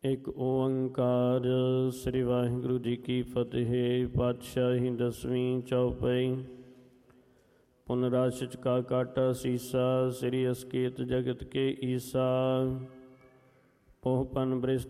ਇੱਕ ਓੰਕਾਰ। ਸ੍ਰੀ ਵਾਹਿਗੁਰੂ ਜੀ ਕੀ ਫਤਿਹ। ਪਾਤਸ਼ਾਹੀ ਦਸਵੀਂ ਚੌਪਈ। ਪੁਨਰਾਸ਼ਿਚ ਕਾ ਕਾਟਾ ਸੀਸਾ। ਸ੍ਰੀ ਅਸਕੇਤ ਜਗਤ ਕੇ ਈਸਾ। ਪੋਹ ਪਨ ਬ੍ਰਿਸ਼ਟ